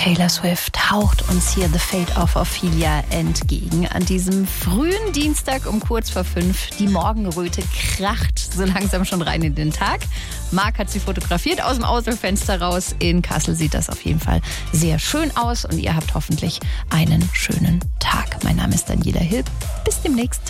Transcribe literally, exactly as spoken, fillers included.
Taylor Swift haucht uns hier The Fate of Ophelia entgegen. An diesem frühen Dienstag um kurz vor fünf. Die Morgenröte kracht so langsam schon rein in den Tag. Marc hat sie fotografiert aus dem Autofenster raus. In Kassel sieht das auf jeden Fall sehr schön aus und ihr habt hoffentlich einen schönen Tag. Mein Name ist Daniela Hilb. Bis demnächst.